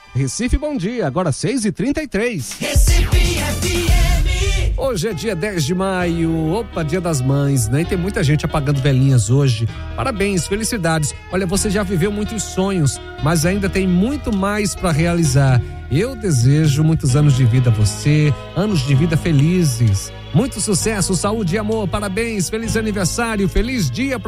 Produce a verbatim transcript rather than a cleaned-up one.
Recife, bom dia, agora seis e trinta e três. Recife F M. Hoje é dia dez de maio, opa, dia das mães, né? E tem muita gente apagando velhinhas hoje. Parabéns, felicidades. Olha, você já viveu muitos sonhos, mas ainda tem muito mais para realizar. Eu desejo muitos anos de vida a você, anos de vida felizes. Muito sucesso, saúde e amor, parabéns, feliz aniversário, feliz dia pra